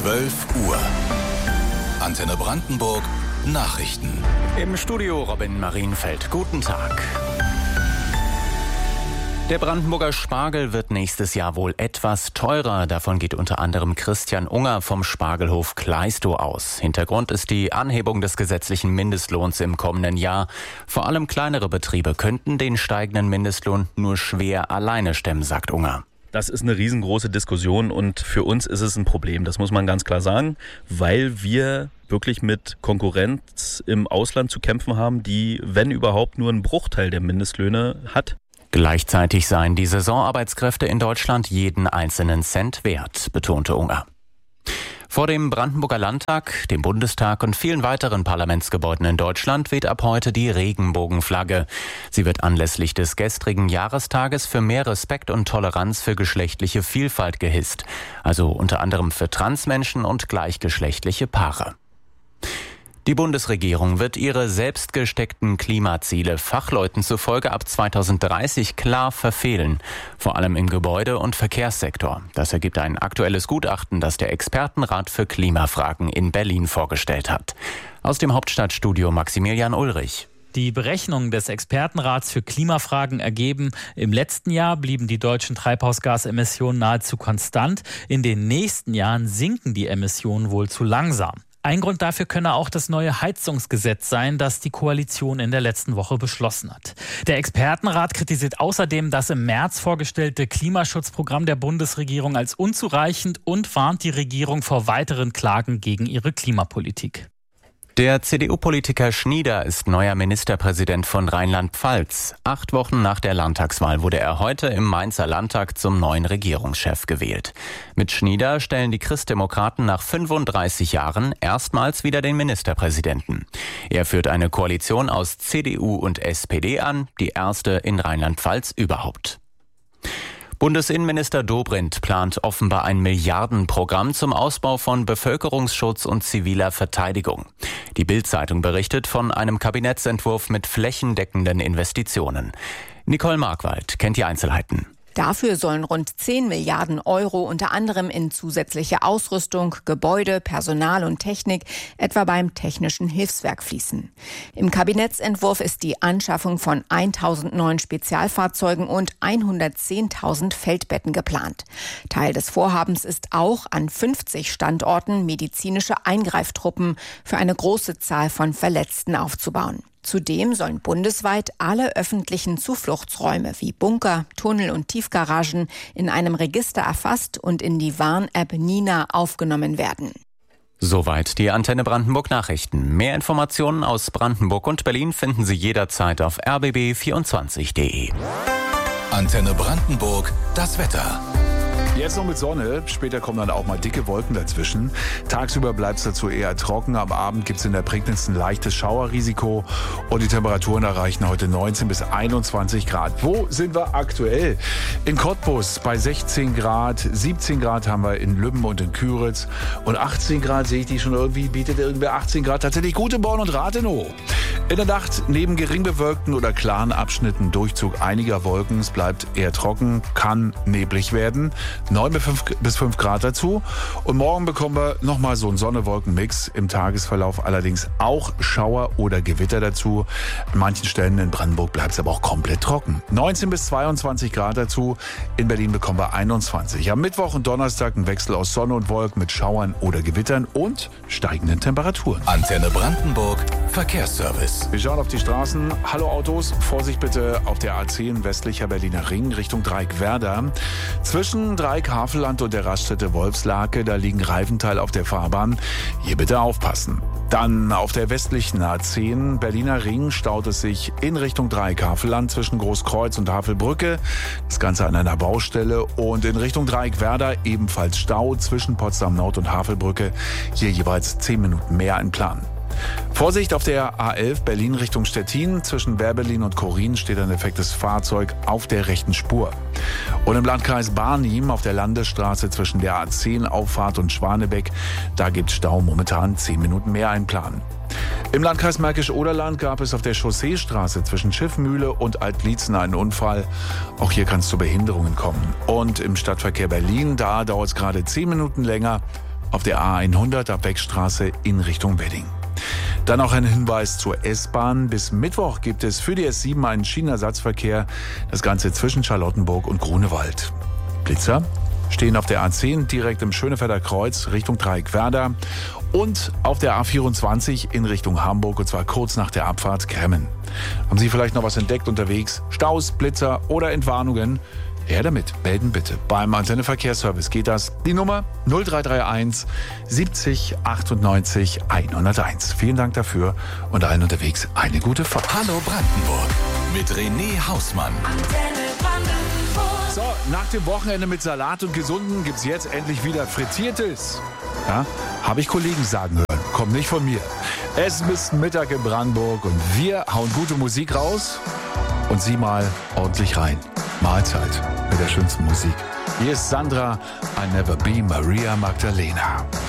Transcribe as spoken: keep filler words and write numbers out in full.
zwölf Uhr. Antenne Brandenburg Nachrichten. Im Studio Robin Marienfeld. Guten Tag. Der Brandenburger Spargel wird nächstes Jahr wohl etwas teurer. Davon geht unter anderem Christian Unger vom Spargelhof Kleistow aus. Hintergrund ist die Anhebung des gesetzlichen Mindestlohns im kommenden Jahr. Vor allem kleinere Betriebe könnten den steigenden Mindestlohn nur schwer alleine stemmen, sagt Unger. Das ist eine riesengroße Diskussion und für uns ist es ein Problem, das muss man ganz klar sagen, weil wir wirklich mit Konkurrenz im Ausland zu kämpfen haben, die, wenn überhaupt, nur einen Bruchteil der Mindestlöhne hat. Gleichzeitig seien die Saisonarbeitskräfte in Deutschland jeden einzelnen Cent wert, betonte Unger. Vor dem Brandenburger Landtag, dem Bundestag und vielen weiteren Parlamentsgebäuden in Deutschland weht ab heute die Regenbogenflagge. Sie wird anlässlich des gestrigen Jahrestages für mehr Respekt und Toleranz für geschlechtliche Vielfalt gehisst. Also unter anderem für Transmenschen und gleichgeschlechtliche Paare. Die Bundesregierung wird ihre selbst gesteckten Klimaziele Fachleuten zufolge ab zweitausenddreißig klar verfehlen, vor allem im Gebäude- und Verkehrssektor. Das ergibt ein aktuelles Gutachten, das der Expertenrat für Klimafragen in Berlin vorgestellt hat. Aus dem Hauptstadtstudio Maximilian Ulrich. Die Berechnungen des Expertenrats für Klimafragen ergeben, im letzten Jahr blieben die deutschen Treibhausgasemissionen nahezu konstant. In den nächsten Jahren sinken die Emissionen wohl zu langsam. Ein Grund dafür könne auch das neue Heizungsgesetz sein, das die Koalition in der letzten Woche beschlossen hat. Der Expertenrat kritisiert außerdem das im März vorgestellte Klimaschutzprogramm der Bundesregierung als unzureichend und warnt die Regierung vor weiteren Klagen gegen ihre Klimapolitik. Der C D U-Politiker Schnieder ist neuer Ministerpräsident von Rheinland-Pfalz. Acht Wochen nach der Landtagswahl wurde er heute im Mainzer Landtag zum neuen Regierungschef gewählt. Mit Schnieder stellen die Christdemokraten nach fünfunddreißig Jahren erstmals wieder den Ministerpräsidenten. Er führt eine Koalition aus C D U und S P D an, die erste in Rheinland-Pfalz überhaupt. Bundesinnenminister Dobrindt plant offenbar ein Milliardenprogramm zum Ausbau von Bevölkerungsschutz und ziviler Verteidigung. Die Bild-Zeitung berichtet von einem Kabinettsentwurf mit flächendeckenden Investitionen. Nicole Markwald kennt die Einzelheiten. Dafür sollen rund zehn Milliarden Euro unter anderem in zusätzliche Ausrüstung, Gebäude, Personal und Technik, etwa beim Technischen Hilfswerk fließen. Im Kabinettsentwurf ist die Anschaffung von tausend neuen Spezialfahrzeugen und hundertzehntausend Feldbetten geplant. Teil des Vorhabens ist auch, an fünfzig Standorten medizinische Eingreiftruppen für eine große Zahl von Verletzten aufzubauen. Zudem sollen bundesweit alle öffentlichen Zufluchtsräume wie Bunker, Tunnel und Tiefgaragen in einem Register erfasst und in die Warn-App Nina aufgenommen werden. Soweit die Antenne Brandenburg Nachrichten. Mehr Informationen aus Brandenburg und Berlin finden Sie jederzeit auf r b b vierundzwanzig punkt d e. Antenne Brandenburg, das Wetter. Jetzt noch mit Sonne, später kommen dann auch mal dicke Wolken dazwischen. Tagsüber bleibt es dazu eher trocken, am Abend gibt es in der Prignitz ein leichtes Schauerrisiko und die Temperaturen erreichen heute neunzehn bis einundzwanzig Grad. Wo sind wir aktuell? In Cottbus bei sechzehn Grad, siebzehn Grad haben wir in Lübben und in Küritz und achtzehn Grad sehe ich die schon irgendwie, bietet irgendwer achtzehn Grad tatsächlich gut in Born und Rathenow. In der Nacht neben gering bewölkten oder klaren Abschnitten Durchzug einiger Wolken, es bleibt eher trocken, kann neblig werden. neun bis fünf Grad dazu. Und morgen bekommen wir nochmal so einen Sonne-Wolken-Mix. Im Tagesverlauf allerdings auch Schauer oder Gewitter dazu. An manchen Stellen in Brandenburg bleibt es aber auch komplett trocken. neunzehn bis zweiundzwanzig Grad dazu. In Berlin bekommen wir einundzwanzig. Am Mittwoch und Donnerstag ein Wechsel aus Sonne und Wolken mit Schauern oder Gewittern und steigenden Temperaturen. Antenne Brandenburg, Verkehrsservice. Wir schauen auf die Straßen. Hallo Autos, Vorsicht bitte auf der A zehn westlicher Berliner Ring Richtung Dreieck-Werder. Zwischen Dreieck-Havelland und der Raststätte Wolfslake, da liegen Reifenteile auf der Fahrbahn. Hier bitte aufpassen. Dann auf der westlichen A zehn Berliner Ring staut es sich in Richtung Dreieck-Havelland zwischen Großkreuz und Havelbrücke. Das Ganze an einer Baustelle. Und in Richtung Dreieck-Werder ebenfalls Stau zwischen Potsdam Nord und Havelbrücke. Hier jeweils zehn Minuten mehr in Plan. Vorsicht auf der A elf Berlin Richtung Stettin. Zwischen Werbelin und Korin steht ein defektes Fahrzeug auf der rechten Spur. Und im Landkreis Barnim auf der Landesstraße zwischen der A zehn Auffahrt und Schwanebeck, da gibt es Stau, momentan zehn Minuten mehr einplanen. Im Landkreis Märkisch-Oderland gab es auf der Chausseestraße zwischen Schiffmühle und Altlietzen einen Unfall. Auch hier kann es zu Behinderungen kommen. Und im Stadtverkehr Berlin, da dauert es gerade zehn Minuten länger. auf der A hundert ab Beckstraße in Richtung Wedding. Dann auch ein Hinweis zur S-Bahn. Bis Mittwoch gibt es für die S sieben einen Schienenersatzverkehr. Das Ganze zwischen Charlottenburg und Grunewald. Blitzer stehen auf der A zehn direkt im Schönefelder Kreuz Richtung Dreieckwerder und auf der A vierundzwanzig in Richtung Hamburg, und zwar kurz nach der Abfahrt Kremmen. Haben Sie vielleicht noch was entdeckt unterwegs? Staus, Blitzer oder Entwarnungen? Her damit, melden bitte. Beim Antenne Verkehrsservice geht das. Die Nummer null drei drei eins siebzig achtundneunzig hunderteins. Vielen Dank dafür und allen unterwegs eine gute Fahrt. Hallo Brandenburg mit René Hausmann. Antenne Brandenburg. So, nach dem Wochenende mit Salat und Gesunden gibt's jetzt endlich wieder Frittiertes. Ja, habe ich Kollegen sagen hören. Kommt nicht von mir. Es ist bis Mittag in Brandenburg und wir hauen gute Musik raus und Sie mal ordentlich rein. Mahlzeit mit der schönsten Musik. Hier ist Sandra, I Never Be Maria Magdalena.